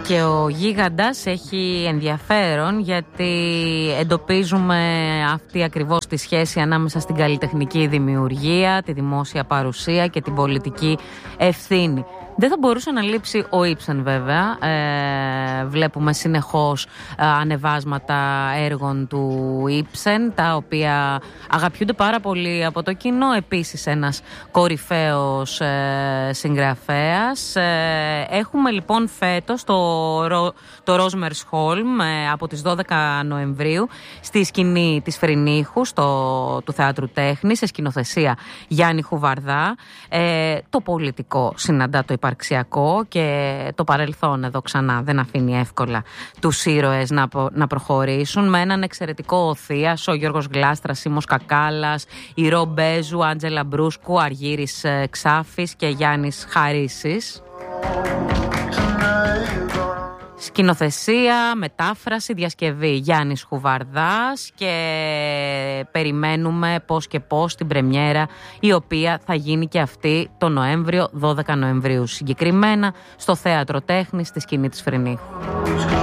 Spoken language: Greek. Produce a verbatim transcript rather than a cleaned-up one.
Και ο γίγαντας έχει ενδιαφέρον γιατί εντοπίζουμε αυτή ακριβώς τη σχέση ανάμεσα στην καλλιτεχνική δημιουργία, τη δημόσια παρουσία και την πολιτική ευθύνη. Δεν θα μπορούσε να λείψει ο Ibsen βέβαια. Ε, βλέπουμε συνεχώς ε, ανεβάσματα έργων του Ibsen, τα οποία αγαπιούνται πάρα πολύ από το κοινό. Επίσης ένας κορυφαίος ε, συγγραφέας. Ε, έχουμε λοιπόν φέτος το, το Rosmersholm ε, από τις δώδεκα Νοεμβρίου στη σκηνή της Φρυνήχου στο, του Θεάτρου Τέχνης, σε σκηνοθεσία Γιάννη Χουβαρδά. Ε, το πολιτικό συναντά το υπαρξιακό και το παρελθόν εδώ ξανά δεν αφήνει εύκολα τους ήρωες να, να προχωρήσουν, με έναν εξαιρετικό οθείας, ο Γιώργος Γλάστρας, Σίμος Κακάλας, η Ρο Μπέζου, Άντζελα Μπρούσκου, Αργύρης Ξάφης και Γιάννης Χαρίσης. Σκηνοθεσία, μετάφραση, διασκευή Γιάννης Χουβαρδάς και περιμένουμε πώς και πώς την πρεμιέρα, η οποία θα γίνει και αυτή το Νοέμβριο, δώδεκα Νοεμβρίου συγκεκριμένα, στο Θέατρο Τέχνης στη σκηνή της Φρυνήχου.